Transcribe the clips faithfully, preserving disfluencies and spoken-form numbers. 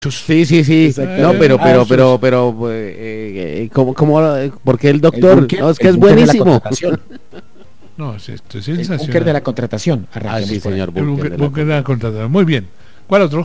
Sí, sí, sí. No, pero, pero, pero, pero, eh, eh, ¿cómo, cómo, ¿por qué el doctor? El búnker, no, es que el es búnker de la buenísimo. contratación. No, es- esto es El búnker de sensacional. la contratación. Ah, Arranquemos sí, por ahí. señor. El búnker- búnker de la contratación. Muy bien. ¿Cuál otro?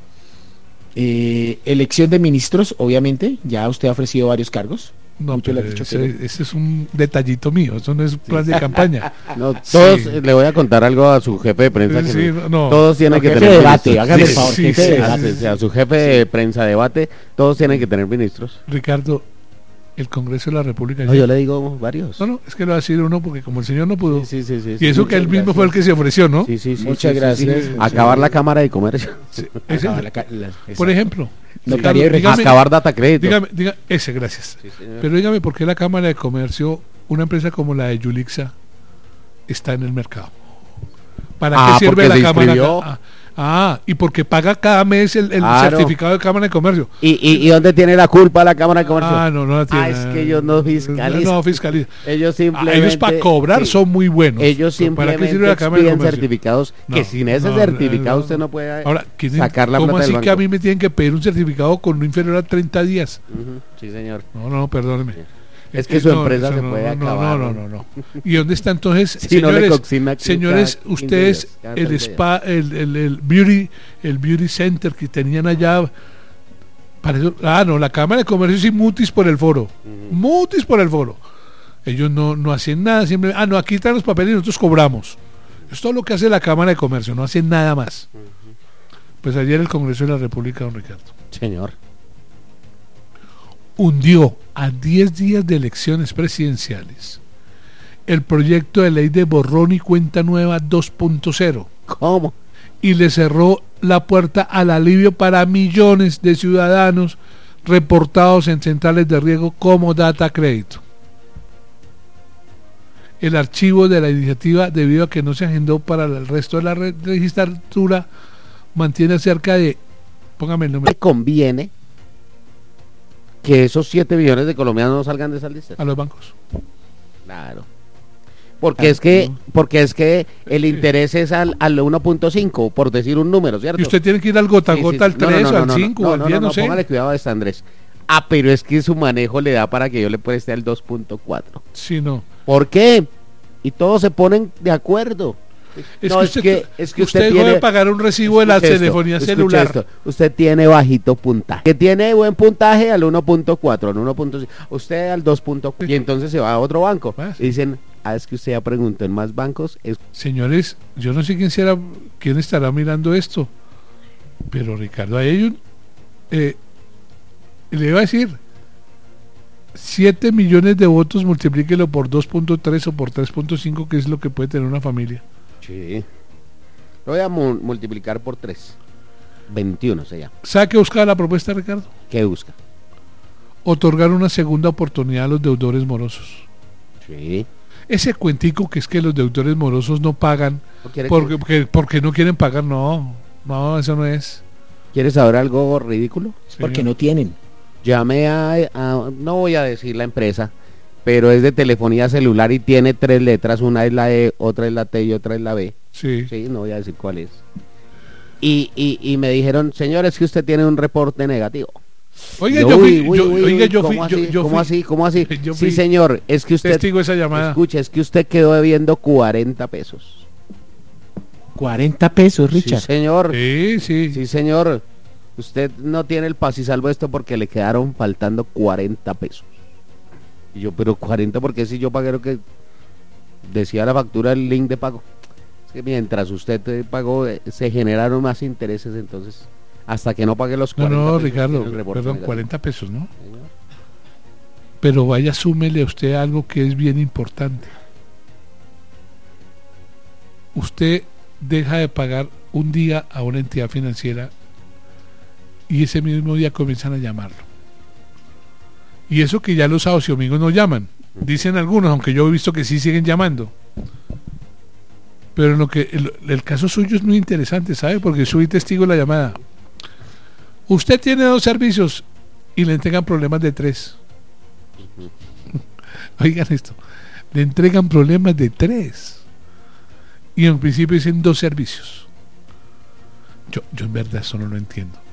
Eh, elección de ministros, obviamente. Ya usted ha ofrecido varios cargos. No, Mucho le pero has dicho ese, que no. ese es un detallito mío, eso no es plan de campaña. No, todos, Sí. eh, le voy a contar algo a su jefe de prensa. Que Sí, no- no. Todos tienen No, que jefe tener de debate, ministros. hágame el Sí, favor, sí, jefe sí, de sí, debate. sí, o sea, su jefe de prensa debate, todos tienen que tener ministros. Ricardo, el Congreso de la República. No, yo le digo varios. No, no, es que lo va a decir uno porque como el señor no pudo. Sí, sí, sí, y sí, eso sí, que él muchas mismo gracias. fue el que se ofreció, ¿no? Sí, sí, sí, Muchas sí, sí, gracias. sí. Muchas Acabar la gracias. Cámara de Comercio. Ese, Acaba la ca- la- por exacto. ejemplo. Notaría y Ricardo, dígame- Acabar data crédito. dígame, diga, ese, gracias. Sí, señor. Pero dígame por qué la Cámara de Comercio, una empresa como la de Yulixa, está en el mercado. ¿Para Ah, qué sirve porque la se Cámara? inscribió. Ah, ah, y porque paga cada mes el, el Claro. certificado de Cámara de Comercio. ¿Y, y, ¿Y dónde tiene la culpa la Cámara de Comercio? Ah, no, no la tiene. Ah, es que ellos no fiscalizan. No, fiscalizan. Ellos Ah, simplemente... ellos para cobrar sí. son muy buenos. Ellos Pero ¿para qué simplemente sirve la Cámara de expiden Comercio? certificados que No, sin ese no, certificado no, usted no puede Ahora, ¿quién- sacar la ¿cómo plata así del que a banco. mí me tienen que pedir un certificado con no inferior a treinta días? Ujú, sí, señor. No, no, perdóneme. Es que su empresa eso se no, puede no, acabar. No, no, no, no. ¿Y dónde está entonces, Si no le señores? cocina aquí señores, cada quince ustedes, días, cada el treinta spa, el, el, el beauty, el beauty center que tenían allá, para eso- ah, no, la Cámara de Comercio sí mutis por el foro, mutis por el foro. Ellos no, no hacen nada, siempre, ah, no, aquí están los papeles y nosotros cobramos. Es todo lo que hace la Cámara de Comercio, no hacen nada más. Pues ayer el Congreso de la República, don Ricardo, Señor. hundió a diez días de elecciones presidenciales el proyecto de ley de borrón y cuenta nueva dos punto cero ¿Cómo? y le cerró la puerta al alivio para millones de ciudadanos reportados en centrales de riesgo como data crédito. El archivo de la iniciativa, debido a que no se agendó para el resto de la re- legislatura, mantiene cerca de, póngame el ¿Le número, conviene que esos siete millones de colombianos no salgan de esa lista? a los bancos. Claro. Porque es que porque es que el interés es al, al uno punto cinco, por decir un número, ¿cierto? Y usted tiene que ir al gota a Sí, sí, gota, al sí. No, no, tres no, o no, al no, cinco no, o al no, diez, no, no sé. póngale cuidado a esta, Andrés. Ah, pero es que su manejo le da para que yo le preste al dos punto cuatro. Sí, no. ¿Por qué? Y todos se ponen de acuerdo. Es No, que es usted, que- es que usted usted tiene- debe pagar un recibo de la Escuche esto, telefonía escuche celular. esto. Usted tiene bajito puntaje. Que tiene buen puntaje al uno punto cuatro, al uno punto cinco. Usted al dos punto cuatro. Y entonces se va a otro banco. Ah, sí. Y dicen, ah, es que usted ya preguntó en más bancos. Es... Señores, yo no sé quién será, quién estará mirando esto, pero Ricardo, ahí hay un, eh, le iba a decir, siete millones de votos, multiplíquelo por dos punto tres o por tres punto cinco, que es lo que puede tener una familia. Sí. Lo voy a mu- multiplicar por tres. veintiuno se llama. ¿Sabe qué buscaba la propuesta, Ricardo? ¿Qué busca? Otorgar una segunda oportunidad a los deudores morosos. Sí. Ese cuentico que es que los deudores morosos no pagan ¿No quiere- porque, porque, porque no quieren pagar, no, no, eso no es. ¿Quieres saber algo ridículo? Porque señor. no tienen. Llamé a, a- no voy a decir la empresa, pero es de telefonía celular y tiene tres letras, una es la E, otra es la T y otra es la B. Sí. Sí, no voy a decir cuál es. Y, y, y me dijeron, señores, que usted tiene un reporte negativo. Oiga, Yo, yo fui, uy, uy, yo, uy, oiga, uy, yo ¿cómo fui, así? yo, yo ¿Cómo fui- así? ¿Cómo así? yo Sí, fui señor, es que usted, testigo de esa llamada. escuche, es que usted quedó debiendo cuarenta pesos. cuarenta pesos, Richard. Sí, señor. Sí, sí. Sí, señor. Usted no tiene el paz y salvo esto porque le quedaron faltando cuarenta pesos. Y yo, pero cuarenta, porque si yo pagué lo que decía la factura, el link de pago. Es que mientras usted eh, pagó, eh, se generaron más intereses, entonces, hasta que no pague los No, cuarenta no, pesos, Ricardo, tiene el reporte perdón, negativo. cuarenta pesos, ¿no? Señor. Pero vaya, súmele a usted algo que es bien importante. Usted deja de pagar un día a una entidad financiera y ese mismo día comienzan a llamarlo. Y eso que ya los sábados y domingos no llaman. Dicen algunos, aunque yo he visto que sí siguen llamando. Pero en lo que el, el caso suyo es muy interesante, ¿sabe? Porque soy testigo de la llamada. Usted tiene dos servicios y le entregan problemas de tres. Oigan esto, le entregan problemas de tres y en principio dicen dos servicios. Yo, yo en verdad eso no lo entiendo.